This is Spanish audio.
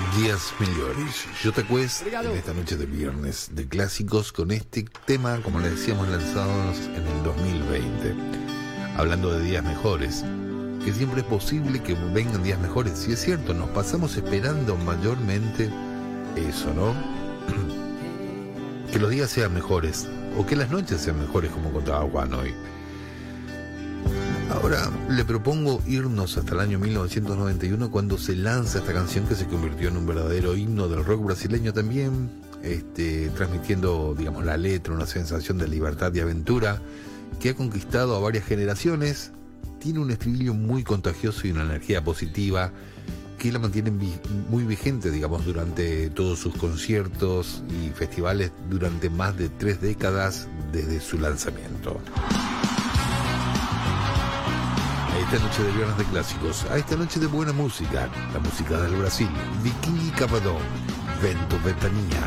Días mejores. Jota Quest en esta noche de viernes de clásicos con este tema, como le decíamos, lanzados en el 2020. Hablando de días mejores, que siempre es posible que vengan días mejores. Y es cierto, nos pasamos esperando mayormente eso, ¿no? Que los días sean mejores, o que las noches sean mejores, como contaba Juan hoy. Ahora le propongo irnos hasta el año 1991, cuando se lanza esta canción que se convirtió en un verdadero himno del rock brasileño también, transmitiendo, digamos, la letra, una sensación de libertad y aventura que ha conquistado a varias generaciones. Tiene un estribillo muy contagioso y una energía positiva que la mantiene muy vigente, digamos, durante todos sus conciertos y festivales durante más de 3 décadas desde su lanzamiento. A esta noche de viernes de clásicos, a esta noche de buena música, la música del Brasil, Vicky Cavadón, Vento Ventania.